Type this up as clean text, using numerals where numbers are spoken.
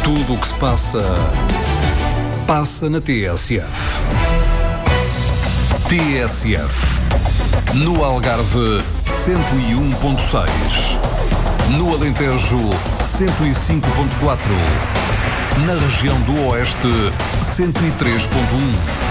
Tudo o que se passa, passa na TSF. TSF. No Algarve, 101.6. No Alentejo, 105.4. Na região do Oeste, 103.1.